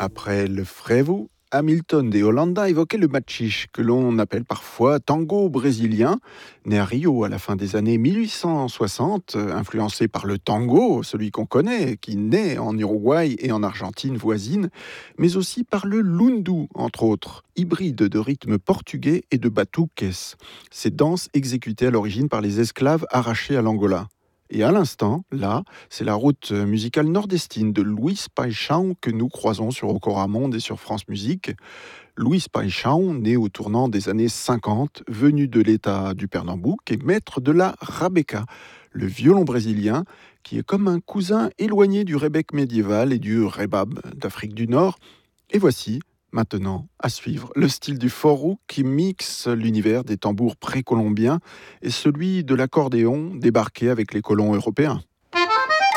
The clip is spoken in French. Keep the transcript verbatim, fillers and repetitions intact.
Après le frevo, Hamilton de Holanda évoquait le machiche, que l'on appelle parfois tango brésilien, né à Rio à la fin des années mille huit cent soixante, euh, influencé par le tango, celui qu'on connaît, qui naît en Uruguay et en Argentine voisine, mais aussi par le lundu, entre autres, hybride de rythmes portugais et de batuques, ces danses exécutées à l'origine par les esclaves arrachés à l'Angola. Et à l'instant, là, c'est la route musicale nordestine de Luis Paixão que nous croisons sur Okora Monde et sur France Musique. Luis Paixão, né au tournant des années cinquante, venu de l'État du Pernambouc et maître de la rabeca, le violon brésilien, qui est comme un cousin éloigné du rebec médiéval et du rebab d'Afrique du Nord. Et voici, maintenant, à suivre, le style du forró qui mixe l'univers des tambours précolombiens et celui de l'accordéon débarqué avec les colons européens.